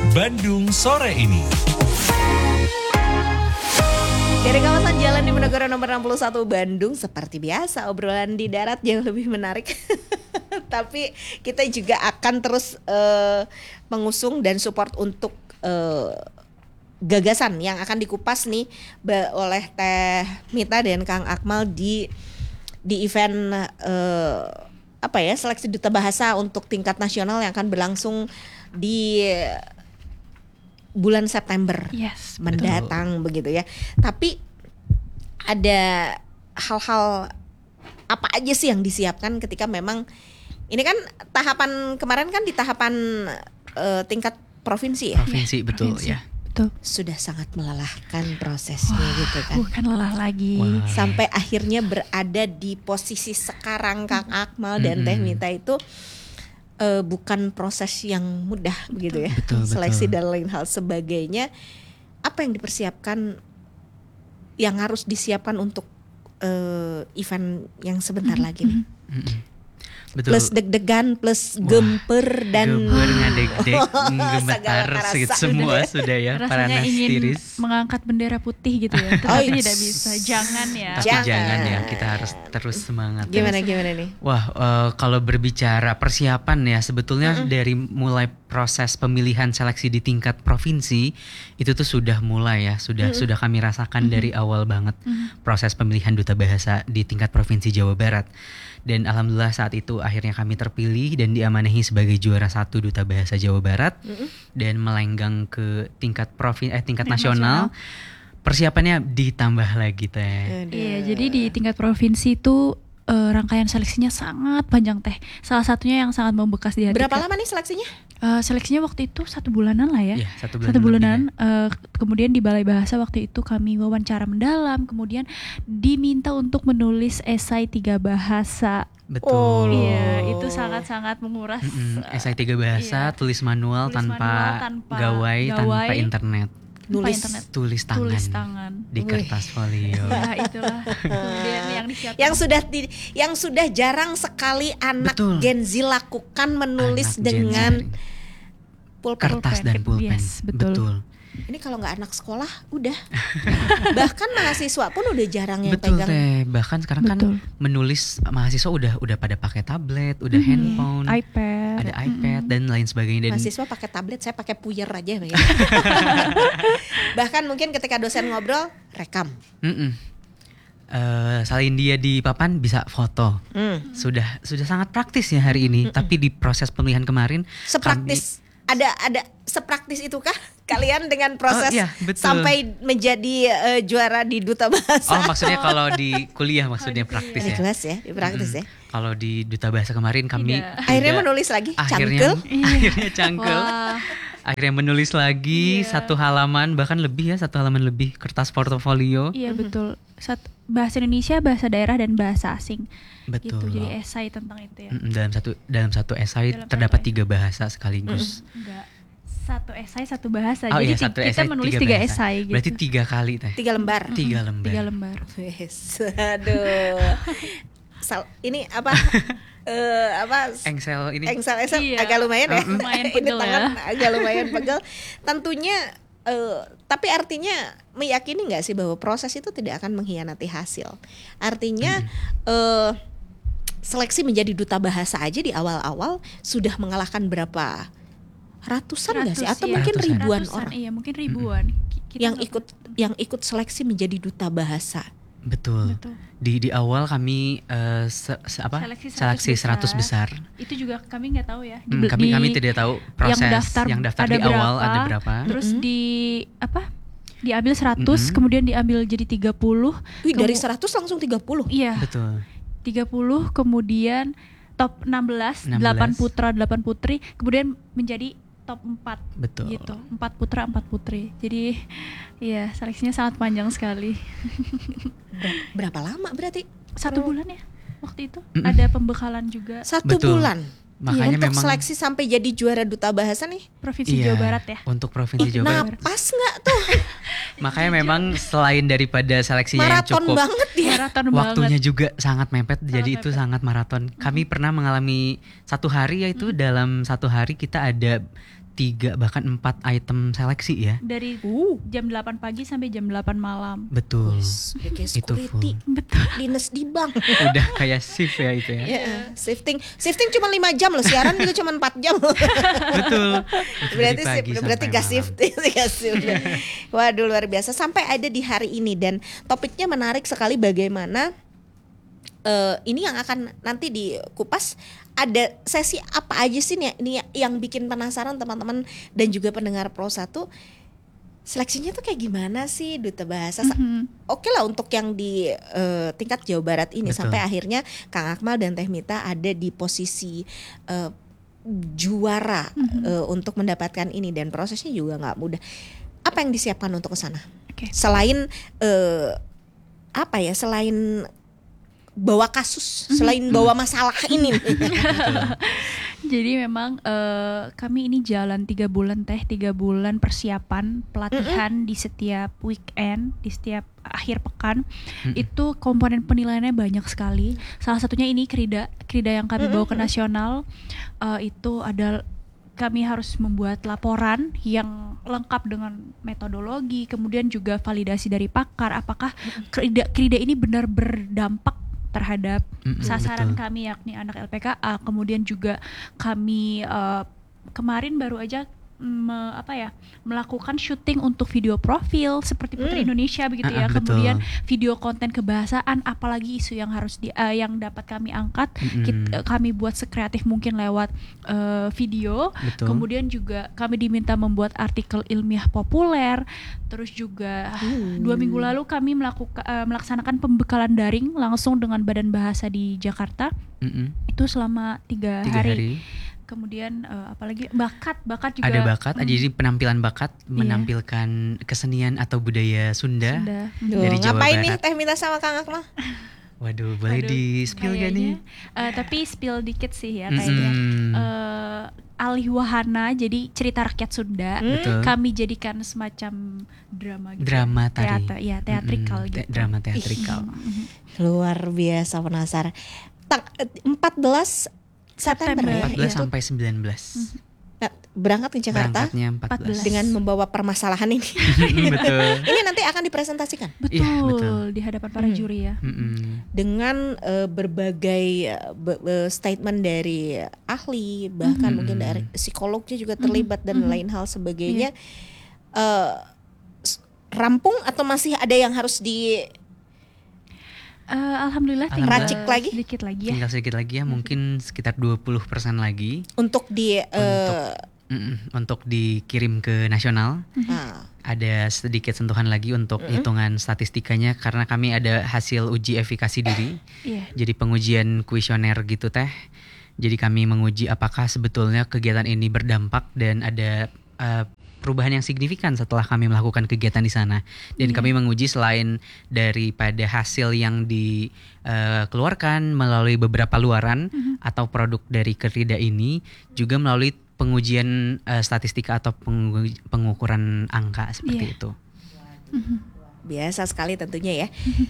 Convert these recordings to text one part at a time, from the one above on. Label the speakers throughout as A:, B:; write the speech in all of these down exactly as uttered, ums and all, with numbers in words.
A: Bandung Sore Ini.
B: Dari kawasan Jalan Diponegoro nomor enam puluh satu Bandung, seperti biasa obrolan di darat jauh lebih menarik. Tapi kita juga akan terus uh, mengusung dan support untuk uh, gagasan yang akan dikupas nih oleh Teh Mita dan Kang Akmal di di event uh, apa ya seleksi duta bahasa untuk tingkat nasional yang akan berlangsung di bulan September
C: yes,
B: mendatang betul. Begitu ya. Tapi ada hal-hal apa aja sih yang disiapkan ketika memang ini kan tahapan kemarin kan di tahapan uh, tingkat provinsi ya.
D: Provinsi
C: ya,
D: betul
C: provinsi.
D: ya.
C: Betul.
B: Sudah sangat melelahkan prosesnya
C: Wah,
B: gitu kan.
C: Bukan lelah lagi.
D: Wah.
B: Sampai akhirnya berada di posisi sekarang Kang Akmal dan Teh Mita itu Uh, bukan proses yang mudah begitu ya,
D: betul,
B: seleksi
D: betul.
B: dan lain hal sebagainya. Apa yang dipersiapkan, yang harus disiapkan untuk uh, event yang sebentar lagi nih?
D: Betul.
B: Plus deg-degan, plus gemper dan
D: gemper, ngadeg-deg,
B: segala
D: gemetar,
B: rasa
D: gitu semua sudah ya.
C: Rasanya
D: Paranas
C: ingin
D: tiris.
C: mengangkat bendera putih gitu ya,
B: Oh,
C: tapi tidak bisa. Jangan ya.
D: Tapi
B: Jangan.
D: jangan ya, kita harus terus semangat.
B: Gimana
D: terus.
B: gimana nih?
D: Wah, uh, kalau berbicara persiapan ya, sebetulnya mm-hmm. dari mulai proses pemilihan seleksi di tingkat provinsi itu tuh sudah mulai ya, sudah mm-hmm. sudah kami rasakan mm-hmm. dari awal banget mm-hmm. proses pemilihan duta bahasa di tingkat provinsi Jawa Barat. Dan alhamdulillah saat itu akhirnya kami terpilih dan diamanahi sebagai juara satu duta bahasa Jawa Barat mm-hmm. dan melenggang ke tingkat provin eh tingkat nasional. nasional. Persiapannya ditambah lagi Teh.
C: Iya, jadi di tingkat provinsi itu uh, rangkaian seleksinya sangat panjang Teh. Salah satunya yang sangat membekas di hati.
B: Berapa lama nih seleksinya?
C: Uh, seleksinya waktu itu satu bulanan lah ya.
D: Iya, satu bulan
C: satu bulanan.
D: Ya.
C: Uh, kemudian di Balai Bahasa waktu itu kami wawancara mendalam. Kemudian diminta untuk menulis esai tiga bahasa.
D: Betul.
B: Oh,
C: iya, itu sangat-sangat menguras.
D: Mm-mm. Esai tiga bahasa,
C: iya.
D: tulis manual,
C: tulis
D: tanpa,
C: manual tanpa
D: gawai,
C: gawai,
D: tanpa internet.
B: Nulis
C: internet.
D: Tulis tangan.
C: Tulis tangan.
D: Di kertas folio.
C: Ya itulah. Kemudian yang disiapkan.
B: Yang sudah di, yang sudah jarang sekali anak
D: Betul.
B: Gen Z lakukan menulis
D: Anak
B: dengan
D: Gen Z.
B: pulpen.
D: Kertas dan pulpen.
C: Yes, betul.
D: betul.
B: Ini kalau nggak anak sekolah udah. Bahkan mahasiswa pun udah jarang yang
D: Betul
B: pegang.
D: Teh, bahkan sekarang
C: Betul.
D: kan menulis mahasiswa udah udah pada pakai tablet, udah mm-hmm. handphone,
C: iPad,
D: ada iPad mm-hmm. dan lain sebagainya. Dan
B: mahasiswa pakai tablet, saya pakai puyer aja ya. Bahkan mungkin ketika dosen ngobrol, rekam.
D: uh, selain dia di papan bisa foto.
B: Mm.
D: Sudah sudah sangat praktis ya hari ini. Mm-mm. Tapi di proses pemilihan kemarin
B: sepraktis kami, ada ada sepraktis itukah kalian dengan
D: oh,
B: proses
D: iya,
B: sampai menjadi uh, juara di duta bahasa?
D: Oh, maksudnya kalau di kuliah maksudnya praktis
B: di
D: ya.
B: kelas ya, di praktis
D: Mm-hmm.
B: ya.
D: Kalau di duta bahasa kemarin kami
C: Tidak.
B: Akhirnya menulis lagi,
D: akhirnya,
B: cangkel.
D: Akhirnya cangkel.
C: Wah.
D: Akhirnya menulis lagi
C: Iya.
D: satu halaman, bahkan lebih ya, satu halaman lebih kertas portofolio.
C: Iya betul. Sat, bahasa Indonesia, bahasa daerah dan bahasa asing.
D: Betul.
C: Gitu. Jadi esai tentang itu ya.
D: Mm-mm, dalam satu dalam satu esai
C: Dalam
D: terdapat
C: satu
D: tiga bahasa sekaligus.
C: Enggak. Satu esai, satu bahasa.
D: Oh
C: Jadi
D: iya, satu
C: kita
D: esai,
C: menulis
D: tiga
C: tiga
D: bahasa.
C: esai gitu.
D: Berarti tiga kali Teh.
B: Tiga lembar.
D: Tiga lembar.
C: Tiga lembar.
B: Yes, aduh. Sal, ini apa? eh apa?
D: Engsel ini.
B: Engsel engsel
C: Iya.
B: agak lumayan ya.
C: Lumayan
B: Ini
C: pegel
B: tangan
C: ya.
B: agak lumayan pegel. Tentunya eh, tapi artinya meyakini nggak sih bahwa proses itu tidak akan mengkhianati hasil. Artinya mm-hmm. eh, seleksi menjadi duta bahasa aja di awal-awal sudah mengalahkan berapa ratusan nggak sih atau
C: iya.
B: mungkin
D: Ratusan.
B: ribuan
C: Ratusan,
B: orang
C: Iya mungkin ribuan. Kita
B: yang
C: nggak
B: ikut yang ikut seleksi menjadi duta bahasa.
D: Betul.
C: Betul.
D: Di di awal kami uh, se, se, apa?
C: Seleksi
D: Seleksi seratus besar.
C: Itu juga kami nggak tahu ya. Di,
D: Hmm, kami
C: di-
D: kami tidak tahu proses
C: yang daftar,
D: yang daftar
C: ada
D: di awal
C: berapa,
D: ada berapa.
C: Terus
B: Mm-mm.
C: di apa? Diambil seratus,
D: Mm-mm.
C: kemudian diambil jadi tiga puluh.
B: Wih, dari
C: Kemu-
B: seratus langsung tiga puluh.
C: Iya,
D: Betul.
C: tiga puluh, kemudian top enam belas,
D: enam belas.
C: delapan putra, delapan putri, kemudian menjadi top empat.
D: Betul.
C: Gitu. empat putra, empat putri. Jadi iya, seleksinya sangat panjang sekali.
B: Ber- berapa lama berarti?
C: Satu
B: Oh.
C: bulan ya waktu itu.
D: Mm-mm.
C: Ada pembekalan juga.
B: Satu
D: Betul.
B: bulan.
D: Makanya
B: Untuk
D: memang
B: seleksi sampai jadi juara duta bahasa nih.
C: Provinsi
D: iya,
C: Jawa Barat ya.
D: Untuk provinsi
B: Ih,
D: Jawa Barat.
B: napas nggak tuh?
D: Makanya memang selain daripada seleksinya yang
B: Maraton
D: cukup,
B: banget ya.
C: Maraton
D: waktunya
C: banget.
D: juga sangat mepet. Jadi itu
C: mepet.
D: sangat maraton. Kami pernah mengalami satu hari yaitu dalam satu hari kita ada tiga bahkan empat item seleksi ya.
C: Dari
B: Uh.
C: jam delapan pagi sampai jam delapan malam.
D: Betul.
B: Udah kayak
D: Itu
B: security,
D: full.
C: Betul.
B: dinas di bank.
D: Udah kayak shift ya itu ya.
B: Ya, shifting, shifting cuma lima jam loh, siaran juga cuma empat jam loh.
D: Betul. Itu
B: Berarti
D: dari pagi
B: sih, berarti
D: sampai
B: gak
D: malam.
B: shifting, gak shifting. Waduh, luar biasa sampai ada di hari ini, dan topiknya menarik sekali bagaimana eh, ini yang akan nanti dikupas. Ada sesi apa aja sih nih ini yang bikin penasaran teman-teman dan juga pendengar Pro satu. Seleksinya tuh kayak gimana sih Duta Bahasa? Sa-
C: Mhm.
B: Oke lah untuk yang di eh, tingkat Jawa Barat ini.
D: Betul.
B: Sampai akhirnya Kang Akmal dan Teh Mita ada di posisi eh, juara eh, untuk mendapatkan ini, dan prosesnya juga nggak mudah. Apa yang disiapkan untuk ke sana?
C: Oke.
B: Selain eh, apa ya? Selain bawa kasus, selain bawa masalah ini.
C: Jadi memang eh, kami ini jalan tiga bulan teh, tiga bulan persiapan pelatihan di setiap weekend, di setiap akhir pekan.
D: Mm-mm.
C: Itu komponen penilaiannya banyak sekali. Salah satunya ini krida, krida yang kami bawa ke nasional. Eh, itu ada kami harus membuat laporan yang lengkap dengan metodologi, kemudian juga validasi dari pakar. Apakah krida, krida ini benar berdampak terhadap
D: Mm-mm,
C: sasaran
D: betul.
C: kami, yakni anak L P K A. Kemudian juga kami eh, kemarin baru aja me- apa ya melakukan syuting untuk video profil seperti Putri
B: Hmm.
C: Indonesia begitu
D: Ah,
C: ya.
D: ah,
C: Kemudian
D: betul.
C: video konten kebahasaan, apalagi isu yang harus di eh, yang dapat kami angkat,
D: Mm-mm.
C: kit- eh, kami buat sekreatif mungkin lewat eh, video.
D: Betul.
C: Kemudian juga kami diminta membuat artikel ilmiah populer. Terus juga
B: Hmm.
C: dua minggu lalu kami melakukan eh, melaksanakan pembekalan daring langsung dengan Badan Bahasa di Jakarta.
D: Mm-mm.
C: Itu selama tiga,
D: Tiga
C: hari.
D: hari.
C: Kemudian eh, apalagi bakat bakat juga
D: Ada bakat,
C: mm,
D: jadi penampilan bakat
C: Iya.
D: menampilkan kesenian atau budaya Sunda.
C: Sunda. Mm.
B: Duh,
D: Dari Jawa
B: ngapain nih
D: Barat.
B: Teh Mita sama Kang Akmal?
D: Waduh, boleh
C: Waduh,
D: di spill gak nih?
C: kayaknya, eh, tapi spill dikit sih ya kayaknya.
D: Mm-mm.
C: Eh, Alih Wahana, jadi cerita rakyat Sunda.
B: Hmm?
D: Betul.
C: Kami jadikan semacam drama gitu.
D: Drama tari.
C: Teater, ya teatrikal
D: Mm-mm,
C: gitu.
D: te- drama teatrikal.
C: Mhm.
B: Luar biasa penasaran. Tak, empat belas September,
C: September,
B: ya?
D: empat belas
B: Itu,
D: sampai sembilan belas.
B: nah, berangkat ke Jakarta
D: Berangkatnya empat belas.
C: empat belas.
B: dengan membawa permasalahan ini.
D: Betul.
B: Ini nanti akan dipresentasikan
C: Betul,
D: Iya, betul.
C: di hadapan para
B: Hmm.
C: juri ya.
D: Mm-mm.
B: dengan eh, berbagai eh, be- be- statement dari ahli, bahkan
D: Mhm.
B: mungkin dari psikolognya juga terlibat dan
C: Mhm.
B: lain hal sebagainya. Eh, s- rampung atau masih ada yang harus di
C: Eh, Alhamdulillah tinggal
B: Racik lagi?
C: sedikit lagi ya.
D: Tinggal sedikit lagi ya, mungkin sekitar dua puluh persen lagi
B: untuk di eh,
D: mm-mm, untuk dikirim ke nasional.
B: ah,
D: Ada sedikit sentuhan lagi untuk
B: Mm-mm.
D: hitungan statistikanya karena kami ada hasil uji efikasi diri.
C: Iya.
D: Jadi pengujian kuesioner gitu teh. Jadi kami menguji apakah sebetulnya kegiatan ini berdampak dan ada eh, perubahan yang signifikan setelah kami melakukan kegiatan di sana. Dan
C: Iya.
D: kami menguji selain daripada hasil yang dikeluarkan melalui beberapa luaran
C: Mhm.
D: atau produk dari Kerida ini, juga melalui pengujian eh, statistika atau pengu- pengukuran angka seperti
C: Iya.
D: itu.
C: Mhm.
B: biasa sekali tentunya ya.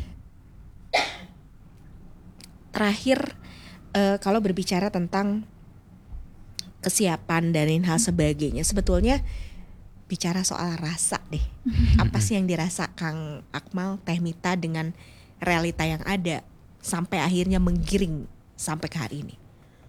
B: Terakhir eh, kalau berbicara tentang kesiapan dan lain hal sebagainya, sebetulnya bicara soal rasa deh. Apa sih yang dirasa Kang Akmal, Teh Mita dengan realita yang ada sampai akhirnya menggiring sampai ke hari ini?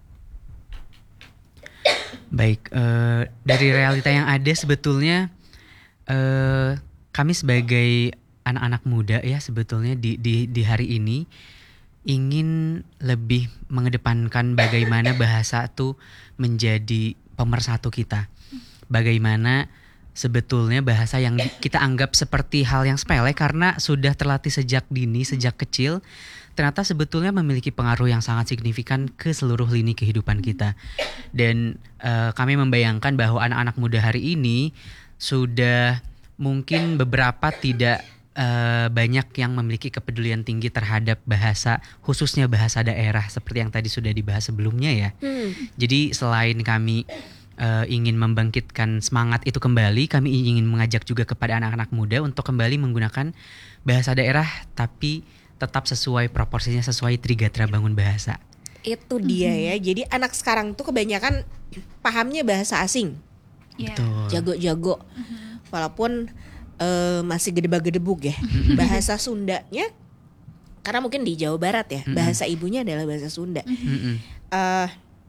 D: Baik, eh, dari realita yang ada sebetulnya eh, kami sebagai anak-anak muda ya sebetulnya di di di hari ini ingin lebih mengedepankan bagaimana bahasa itu menjadi pemersatu kita. Bagaimana sebetulnya bahasa yang di- kita anggap seperti hal yang sepele karena sudah terlatih sejak dini, sejak kecil, ternyata sebetulnya memiliki pengaruh yang sangat signifikan ke seluruh lini kehidupan kita. Dan eh, kami membayangkan bahwa anak-anak muda hari ini sudah mungkin beberapa tidak eh, banyak yang memiliki kepedulian tinggi terhadap bahasa, khususnya bahasa daerah seperti yang tadi sudah dibahas sebelumnya ya. Jadi selain kami eh, ingin membangkitkan semangat itu kembali, kami ingin mengajak juga kepada anak-anak muda untuk kembali menggunakan bahasa daerah tapi tetap sesuai proporsinya, sesuai Trigatra Bangun Bahasa.
B: Itu dia ya. Jadi anak sekarang tuh kebanyakan pahamnya bahasa asing.
C: Iya.
D: Betul.
B: jago-jago. Walaupun eh, masih gedebak-gedebuk ya. Bahasa Sundanya, karena mungkin di Jawa Barat ya,
D: Mm-mm.
B: bahasa ibunya adalah bahasa Sunda.
D: Mm-mm.
B: Eh,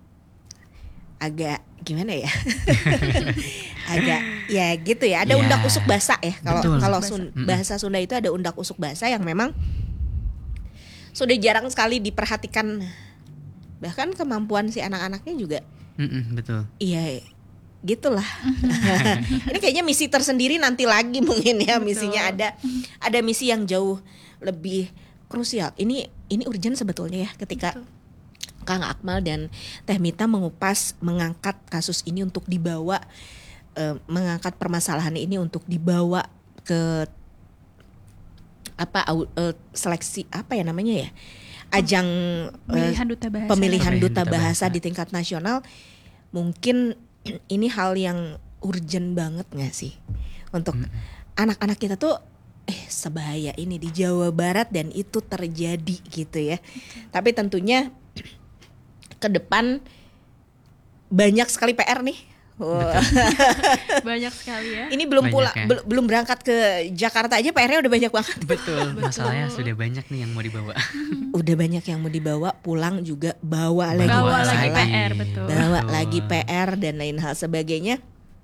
B: agak gimana ya? Agak ya gitu ya. Ada
D: Ya,
B: undak usuk basa ya. Kalau
D: betul.
B: kalau
C: Usuk
B: Sun-
D: basa. Mm-mm.
B: bahasa Sunda itu ada undak usuk basa yang memang sudah jarang sekali diperhatikan. Bahkan kemampuan si anak-anaknya juga
D: Mm-mm, betul.
B: iya gitulah. Ini kayaknya misi tersendiri nanti lagi mungkin ya.
C: Betul.
B: Misinya ada ada misi yang jauh lebih krusial. Ini ini urgent sebetulnya ya ketika
C: Betul.
B: Kang Akmal dan Teh Mita mengupas, mengangkat kasus ini untuk dibawa, eh, mengangkat permasalahan ini untuk dibawa ke apa au- eh, seleksi apa ya namanya ya, ajang eh,
C: Pemilihan duta bahasa.
B: pemilihan
D: Pemilihan
B: duta
D: duta
B: bahasa
D: bahasa.
B: di tingkat nasional. Mungkin ini hal yang urgent banget nggak sih untuk anak-anak kita tuh eh sebahaya ini di Jawa Barat dan itu terjadi gitu ya. Tapi tentunya ke depan banyak sekali P R nih. Wah.
C: Banyak sekali ya.
B: Ini belum
D: Banyak
B: pula
D: ya.
B: bel- belum berangkat ke Jakarta aja P R-nya udah banyak banget.
D: Betul. Masalahnya sudah banyak nih yang mau dibawa.
B: Udah banyak yang mau dibawa, pulang juga bawa lagi
C: Bawa
B: masalah.
C: lagi P R, betul.
B: Bawa
D: Betul.
B: lagi P R dan lain hal sebagainya.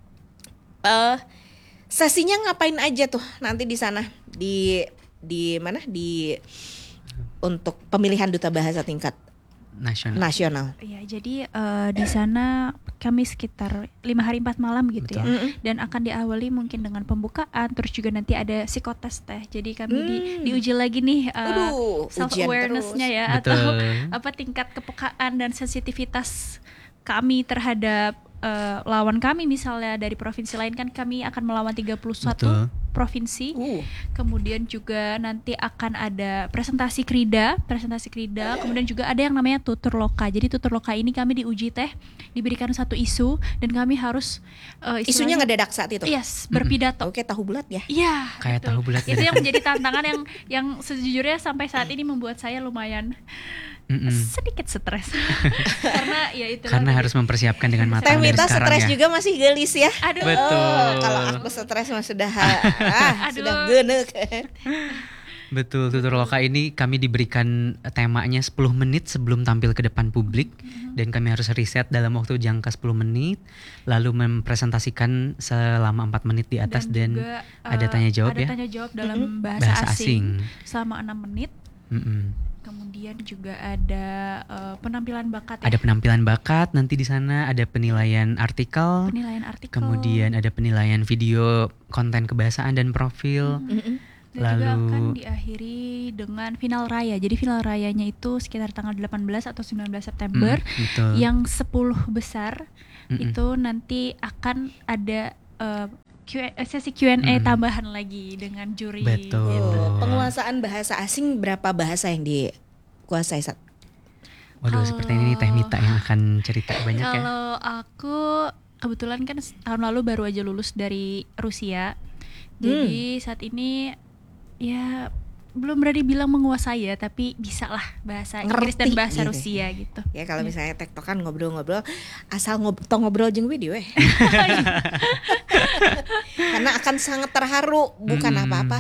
B: Eh sesinya ngapain aja tuh nanti di sana di di mana di untuk pemilihan duta bahasa tingkat
D: Nasional.
B: nasional.
C: Ya, jadi eh, di sana kami sekitar lima hari empat malam gitu ya,
D: Betul.
B: Mm-mm.
C: dan akan diawali mungkin dengan pembukaan, terus juga nanti ada psikotes teh. Jadi kami di,
B: Hmm.
C: diuji lagi nih eh,
B: Aduh,
C: self
B: ujian
C: awareness-nya
B: terus.
C: ya,
D: Betul.
C: atau apa tingkat kepekaan dan sensitivitas kami terhadap eh, lawan kami. Misalnya dari provinsi lain kan kami akan melawan tiga puluh satu
D: Betul.
C: provinsi.
B: Uh,
C: Kemudian juga nanti akan ada presentasi krida, presentasi krida. Kemudian juga ada yang namanya tutur loka. Jadi tutur loka ini kami diuji teh, diberikan satu isu dan kami harus uh,
B: isunya
C: istilahnya-
B: ngedadak saat itu.
C: Yes, berpidato.
B: Oke, tahu bulat ya.
C: Iya,
D: Kayak
C: betul.
D: tahu bulat
C: Itu
D: dan-
C: yang menjadi tantangan yang yang sejujurnya sampai saat ini membuat saya lumayan
D: Mm-mm.
C: sedikit stres. Karena ya itu
D: Karena harus mempersiapkan dengan matang
B: Teh
D: dari
B: Mita
D: sekarang
B: stres
D: ya.
B: juga masih gelis ya.
C: Aduh.
D: Betul.
B: Oh, kalau aku stres mah sudah ah,
C: Aduh.
B: sudah genek.
D: Betul, tutur loka ini kami diberikan temanya sepuluh menit sebelum tampil ke depan publik dan kami harus riset dalam waktu jangka sepuluh menit lalu mempresentasikan selama empat menit di atas dan,
C: juga,
D: ada
C: uh,
D: tanya jawab
C: ada
D: ya.
C: tanya jawab dalam
B: Mm-mm.
C: bahasa,
D: Bahasa
C: asing,
D: asing.
C: selama enam menit.
D: Mm-mm.
C: Kemudian juga ada uh, penampilan bakat ya.
D: Ada penampilan bakat nanti di sana, ada penilaian artikel,
C: penilaian artikel.
D: kemudian ada penilaian video konten kebahasaan dan profil.
B: Mm-mm.
C: Dan juga
D: lalu-
C: akan diakhiri dengan final raya. Jadi final rayanya itu sekitar tanggal delapan belas atau sembilan belas September.
D: Mm, betul.
C: Yang sepuluh besar
D: Mm-mm.
C: itu nanti akan ada uh, Q- sesi Q and A
D: Mm.
C: tambahan lagi dengan juri.
D: Betul.
C: gitu.
B: Oh, penguasaan bahasa asing berapa bahasa yang dikuasai Sat?
D: Waduh,
C: Kalau-
D: seperti ini nih Teh Mita yang akan cerita banyak ya.
C: Kalau aku kebetulan kan tahun lalu baru aja lulus dari Rusia. Jadi saat ini ya belum berani bilang menguasai ya, tapi bisa lah bahasa Inggris dan
B: Ngerti
C: bahasa
B: gitu.
C: Rusia gitu.
B: Ya kalau misalnya tektokan ngobrol-ngobrol asal ngob tong ngobrol jeung video eh. Karena akan sangat terharu, bukan
D: Mm-mm.
B: apa-apa.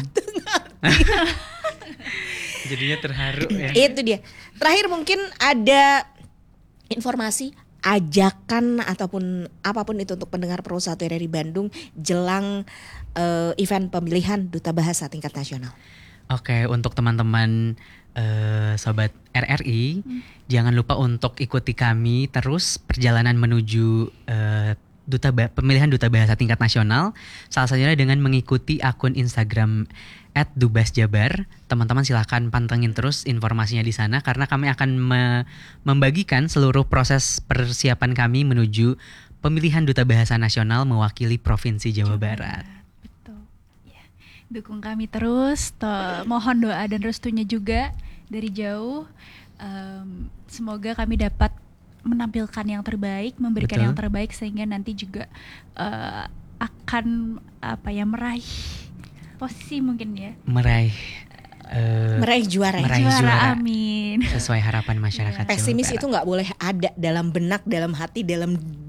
D: Jadinya terharu ya.
B: Itu dia. Terakhir mungkin ada informasi ajakan ataupun apapun itu untuk pendengar Pro satu R R I Bandung jelang eh, event pemilihan duta bahasa tingkat nasional.
D: Oke, untuk teman-teman eh, sobat R R I, jangan lupa untuk ikuti kami terus perjalanan menuju eh, duta ba- pemilihan duta bahasa tingkat nasional. Salah satunya dengan mengikuti akun Instagram et dubasjabar. Teman-teman silahkan pantengin terus informasinya di sana karena kami akan me- membagikan seluruh proses persiapan kami menuju pemilihan duta bahasa nasional mewakili Provinsi Jawa Barat.
C: Betul. Ya. Dukung kami terus. To- mohon doa dan restunya juga dari jauh. Em, semoga kami dapat menampilkan yang terbaik, memberikan
D: Betul.
C: yang terbaik sehingga nanti juga eh, akan apa ya meraih posisi mungkin ya.
D: Meraih eh,
B: Meraih juara. ya.
D: meraih
C: Juara,
D: juara.
C: amin.
D: sesuai harapan masyarakat Jawa
B: Pesimis
D: Barat.
B: itu nggak boleh ada dalam benak, dalam hati, dalam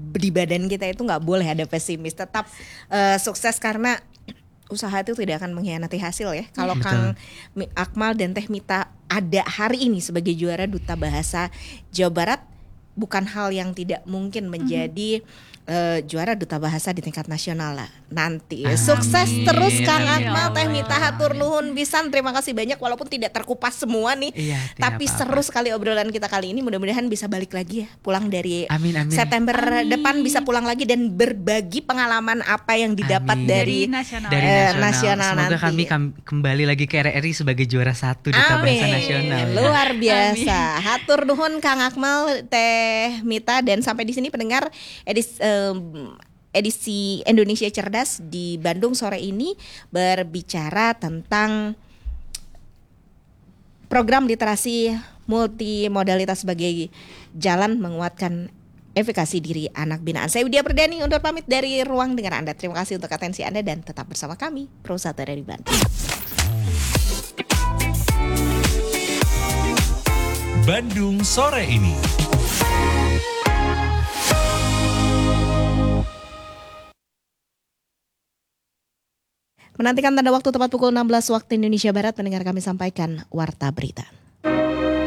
B: di badan kita itu nggak boleh ada pesimis, tetap uh, sukses karena usaha itu tidak akan mengkhianati hasil ya. Kalau
D: Betul.
B: Kang Mi- Akmal dan Teh Mita ada hari ini sebagai juara Duta Bahasa Jawa Barat, bukan hal yang tidak mungkin menjadi uh, juara Duta Bahasa di tingkat nasional lah nanti.
D: Amin.
B: Sukses terus Kang
D: Amin.
B: Akmal, Teh
C: Amin.
B: Mita, hatur nuhun pisan. Terima kasih banyak walaupun tidak terkupas semua nih.
D: Iya, tidak
B: Tapi
D: apa-apa.
B: seru sekali obrolan kita kali ini. Mudah-mudahan bisa balik lagi ya, pulang dari
D: Amin, amin.
B: September
C: Amin.
B: depan bisa pulang lagi dan berbagi pengalaman apa yang didapat
D: Amin.
B: dari
C: Dari nasional.
D: Dari
B: Eh,
D: nasional.
B: nasional
D: Semoga
B: nanti.
D: kami kam- kembali lagi ke R R I sebagai juara satu Duta Bahasa Nasional. ya.
B: Luar biasa. Hatur nuhun Kang Akmal, Teh Mita, dan sampai di sini pendengar edisi em, edisi Indonesia Cerdas di Bandung sore ini berbicara tentang program literasi multimodalitas sebagai jalan menguatkan efikasi diri anak binaan. Saya Widya Perdani undur pamit dari ruang dengar Anda. Terima kasih untuk atensi Anda dan tetap bersama kami Pro satu dari Bandung.
A: Bandung sore ini.
B: Menantikan tanda waktu tepat pukul enam belas waktu Indonesia Barat, pendengar kami sampaikan Warta Berita.